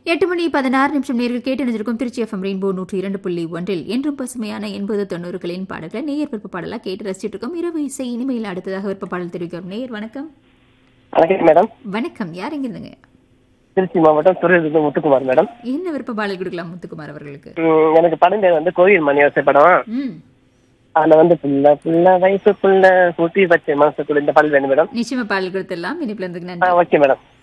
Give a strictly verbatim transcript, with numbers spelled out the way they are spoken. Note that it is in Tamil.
எட்டு மணி பதினாறு நிமிஷம் நேரில் கேட்டு நினைச்சிருக்கும் திருச்சி எஃப்எம் ரெயின்போ நூற்றி இரண்டு புள்ளி ஒன்றில் என்றும் பசுமையான எண்பது தொண்ணூறுகளின் பாடல்களை நேயர் விருப்ப பாடலா கேட்டு ரசிச்சுட்டு இருக்கோம். இரவு இசை இனிமையில் அடுத்ததாக விருப்ப பாடல் தெரிவிக்கிறோம். நேயர் வணக்கம். வணக்கம் மேடம். வணக்கம், யார் எங்க இருந்துங்க? திருச்சி மாவட்டம் துறையிலிருந்து முத்துக்குமார் மேடம். என்ன விருப்ப பாடல் கொடுக்கலாம் முத்துக்குமார் அவர்களுக்கு? எனக்கு படம் பேர் வந்து கோயில் மணியோசை படம். ம் அதுல வந்து புள்ள புள்ள வயசுக்குள்ள ஊட்டி வச்ச மனசுக்குள்ள இந்த பாடல் வேணும் மேடம். நிச்சயமா பாடல் கொடுத்துடலாம். இனிப்புல இருந்து நன்றி. Okay madam.